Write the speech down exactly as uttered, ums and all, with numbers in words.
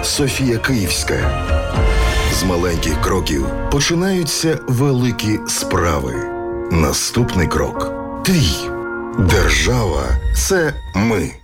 Софія Київська. З маленьких кроків починаються великі справи. Наступний крок – твій. Держава – це ми.